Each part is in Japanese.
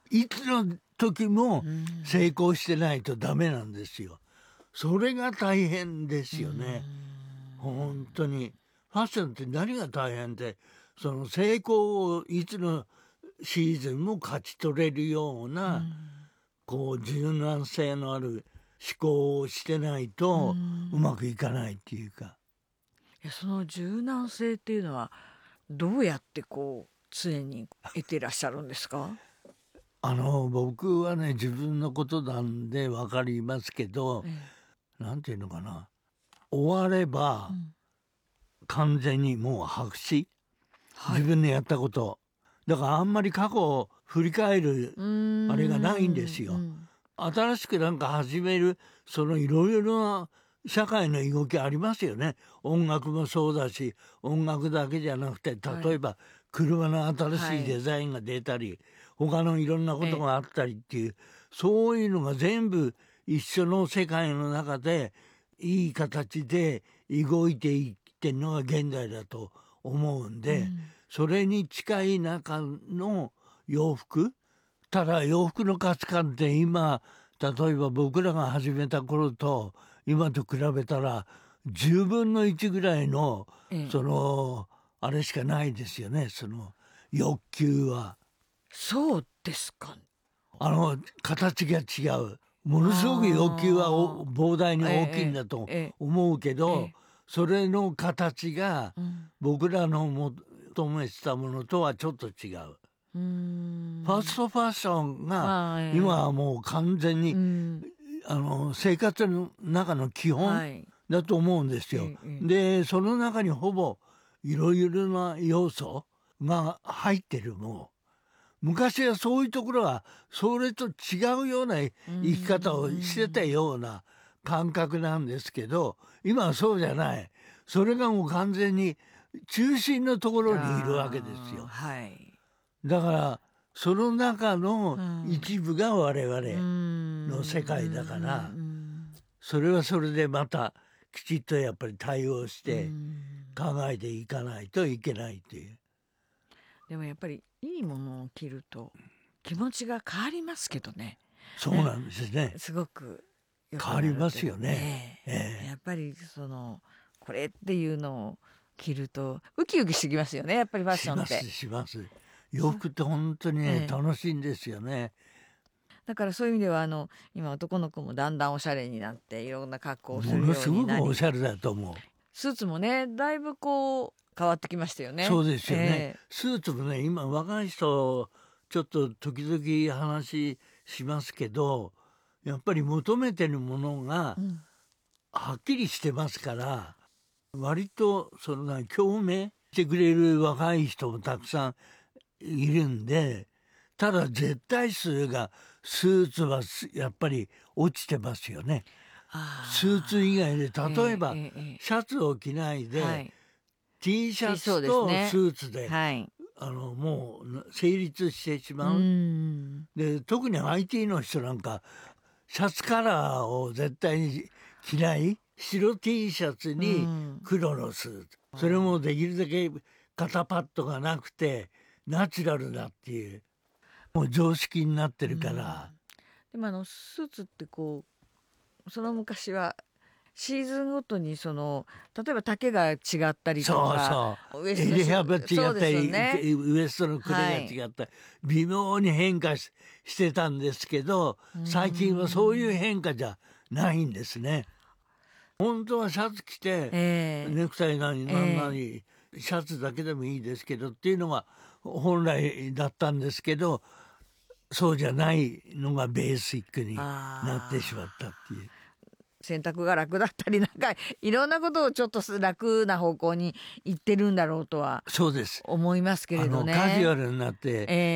いつの時も成功してないとダメなんですよ。それが大変ですよね。本当に。ファッションって何が大変で、その成功をいつのシーズンも勝ち取れるような、こう柔軟性のある思考をしてないとうまくいかないっていうか。 その柔軟性っていうのはどうやってこう常に得てらっしゃるんですか？ 僕はね、自分のことなんで分かりますけど、なんていうのかな、終われば完全にもう白紙、自分でやったこと。だからあんまり過去を振り返るあれがないんですよ。新しくなんか始める、そのいろいろな社会の動きありますよね。音楽もそうだし、音楽だけじゃなくて、例えば車の新しいデザインが出たり、他のいろんなことがあったりっていう、そういうのが全部一緒の世界の中でいい形で動いていってるのが現代だと思うんで、それに近い中の洋服、ただ洋服の価値観って今、例えば僕らが始めた頃と今と比べたら10分の1ぐらいの、あれしかないですよね、その欲求は。 そうですか。 形が違う。ものすごく欲求は膨大に大きいんだと思うけど、それの形が僕らの求めてたものとはちょっと違う。ファストファッションが今はもう完全に、生活の中の基本だと思うんですよ。で、その中にほぼいろいろな要素が入ってる。もう昔はそういうところはそれと違うような生き方をしてたような感覚なんですけど、今はそうじゃない。それがもう完全に中心のところにいるわけですよ。だからその中の一部が我々の世界だから、それはそれでまたきちっとやっぱり対応して考えていかないといけないという。 でもやっぱりいいものを着ると気持ちが変わりますけどね。 そうなんですね。 すごく変わりますよね。 やっぱりこれっていうのを着るとウキウキしてきますよね。やっぱりファッションって。 します。洋服って本当にね、楽しいんですよね。 だからそういう意味では今男の子もだんだんおしゃれになっていろんな格好をするようになり、 ものすごくおしゃれだと思う。 スーツもねだいぶこう変わってきましたよね。 そうですよね。スーツもね、今若い人ちょっと時々話しますけど、やっぱり求めてるものがはっきりしてますから、割と共鳴してくれる若い人もたくさんいるんで、ただ絶対数がスーツはやっぱり落ちてますよね。スーツ以外で例えばシャツを着ないで、T シャツとスーツで、もう成立してしまう。で、特に IT の人なんかシャツカラーを絶対に着ない。白 T シャツに黒のスーツ。それもできるだけ肩パッドがなくてナチュラルだっていう、もう常識になってるから。 でもスーツってその昔はシーズンごとに例えば丈が違ったりとか、 襟幅違ったり、ウエストのクレが違ったり、微妙に変化してたんですけど、最近はそういう変化じゃないんですね。本当はシャツ着て、ネクタイなりなんなり、シャツだけでもいいですけどっていうのが本来だったんですけど、そうじゃないのがベーシックになってしまったっていう。 洗濯が楽だったりいろんなことをちょっと楽な方向に行ってるんだろうとは思いますけれどね。 カジュアルになって、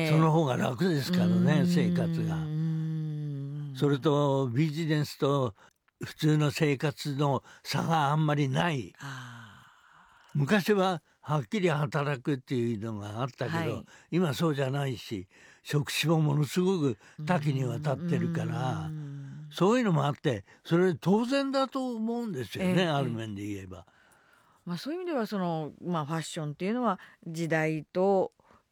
その方が楽ですからね、生活が。それとビジネスと普通の生活の差があんまりない。昔ははっきり働くっていうのがあったけど、今そうじゃないし、職種もものすごく多岐にわたってるから、そういうのもあって、それ当然だと思うんですよね、ある面で言えば。 そういう意味ではファッションっていうのは時代と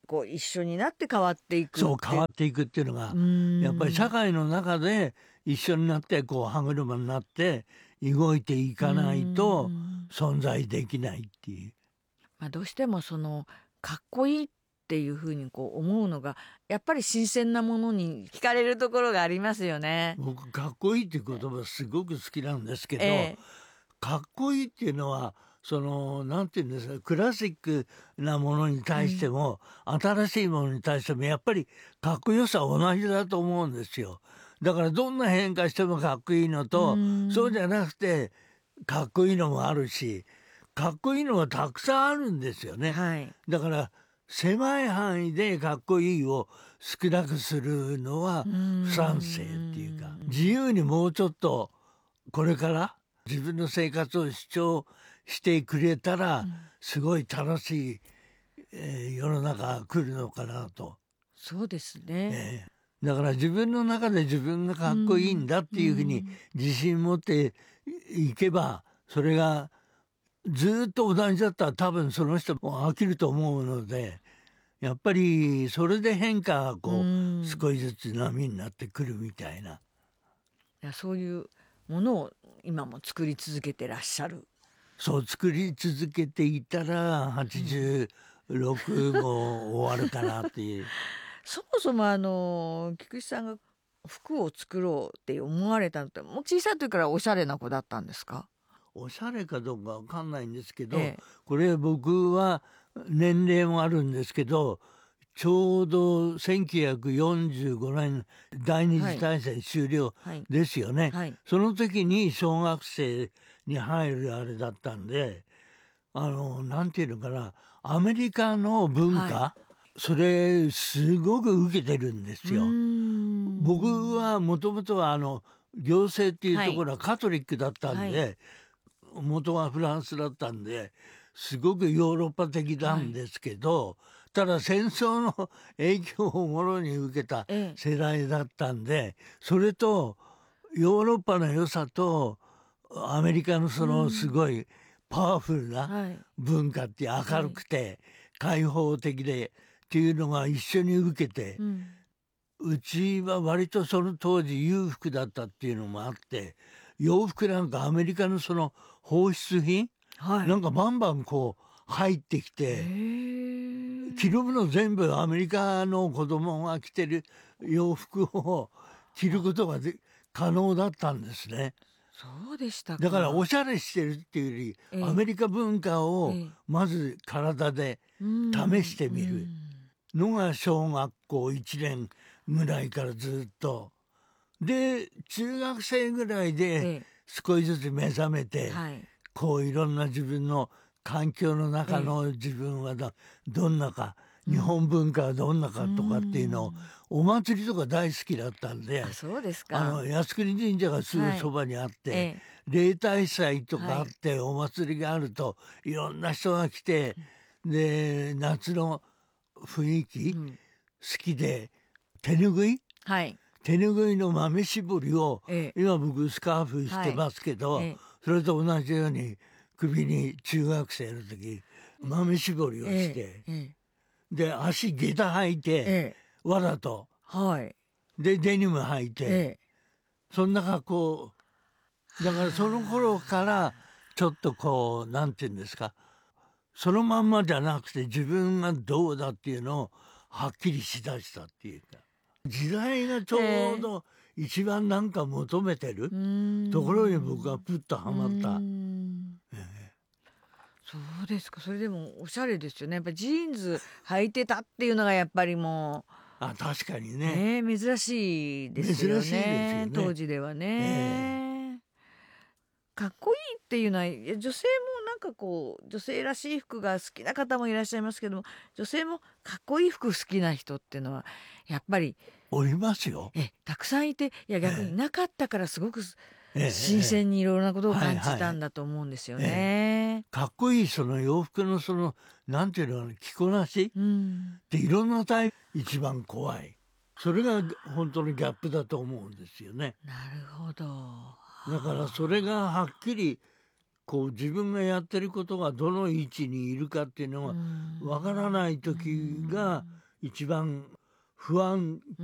こう一緒になって変わっていくそう変わっていくっていうのがやっぱり社会の中で一緒になってこう歯車になって動いていかないと存在できないっていう。 どうしてもそのかっこいいっていうふうにこう思うのがやっぱり新鮮なものに惹かれるところがありますよね。 僕かっこいいっていう言葉すごく好きなんですけど、 ええかっこいいっていうのはそのなんていうんですか、クラシックなものに対しても、新しいものに対してもやっぱりかっこよさは同じだと思うんですよ。だからどんな変化してもかっこいいのと、そうじゃなくてかっこいいのもあるし、かっこいいのはたくさんあるんですよね。 はい、 だから狭い範囲でかっこいいを少なくするのは不賛成っていうか、自由にもうちょっとこれから自分の生活を主張してくれたらすごい楽しい、世の中が来るのかなと。 そうですね、 だから自分の中で自分がかっこいいんだっていうふうに自信持っていけば、それがずっと同じだったら多分その人も飽きると思うので、やっぱりそれで変化がこう少しずつ波になってくるみたいな。 いやそういうものを今も作り続けてらっしゃる。 そう作り続けていたら86も終わるかなっていう。 そもそも菊池さんが服を作ろうって思われたのってもう小さい時からおしゃれな子だったんですか？ おしゃれかどうかわかんないんですけど、 ええこれ僕は年齢もあるんですけど、ちょうど1945年第二次大戦終了はいですよね、 はいその時に小学生に入るあれだったんで、なんていうのかな、アメリカの文化、 はそれすごく受けてるんですよ。僕はもともとは行政っていうところはカトリックだったんで、元はフランスだったんですごくヨーロッパ的なんですけど、ただ戦争の影響をもろに受けた世代だったんで、それとヨーロッパの良さとアメリカのそのすごいパワフルな文化って明るくて開放的でっていうのが一緒に受けて、うちは割とその当時裕福だったっていうのもあって、洋服なんかアメリカのその放出品、なんかバンバンこう入ってきて、着るもの全部アメリカの子供が着てる洋服を着ることが可能だったんですね。 そうでしたか。 だからおしゃれしてるっていうより、アメリカ文化をまず体で試してみるのが小学校1年ぐらいからずっと。で中学生ぐらいで少しずつ目覚めて、こういろんな自分の環境の中の自分はどんなか、日本文化はどんなかとかっていうのを、お祭りとか大好きだったんで、 そうですか。 靖国神社がすぐそばにあって、例大祭とかあって、お祭りがあるといろんな人が来て、で夏の雰囲気、好きで手ぬぐい、手ぬぐいの豆絞りを、今僕スカーフしてますけど、それと同じように首に中学生の時豆絞りをして、で足下駄履いて、わざと、でデニム履いて、そんな格好だから、その頃からちょっとこうなんていうんですか、そのまんまじゃなくて自分がどうだっていうのをはっきりしだしたっていうか、時代がちょうど一番なんか求めてるところに僕はプッとはまった。 そうですか。それでもおしゃれですよね。やっぱジーンズ履いてたっていうのがやっぱりも確かにうね、 珍しいですよ珍しいですよね当時ではね。かっこいいっていうのは女性もなんかこう女性らしい服が好きな方もいらっしゃいますけども、女性もかっこいい服好きな人っていうのはやっぱりおりますよ。 たくさんいて、逆になかったからすごく新鮮にいろいろなことを感じたんだと思うんですよね。 かっこいいその洋服のそのなんていうの着こなしっていろんなタイプ一番怖い。それが本当のギャップだと思うんですよね。 なるほど。 だからそれがはっきりこう自分がやってることがどの位置にいるかっていうのがわからない時が一番不安